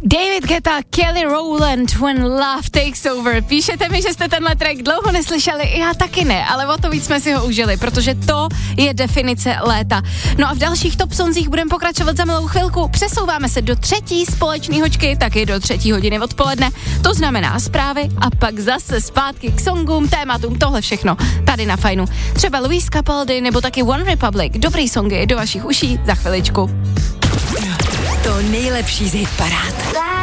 David Guetta, Kelly Rowland, When Love Takes Over. Píšete mi, že jste tenhle track dlouho neslyšeli, já taky ne, ale o to víc jsme si ho užili, protože to je definice léta. No a v dalších Top Sonzích budeme pokračovat za malou chvilku. Přesouváme se do třetí společný hočky, taky do 3. hodiny odpoledne. To znamená zprávy a pak zase zpátky k songům, tématům, tohle všechno tady na Fajnu. Třeba Luis Capaldi nebo taky One Republic. Dobrý songy do vašich uší za chviličku. To nejlepší z hitparád.